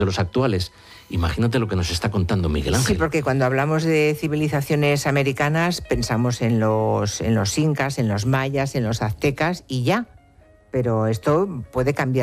de los actuales. Imagínate lo que nos está contando Miguel Ángel. Sí, porque cuando hablamos de civilizaciones americanas pensamos en los incas, en los mayas, en los aztecas y ya. Pero esto puede cambiar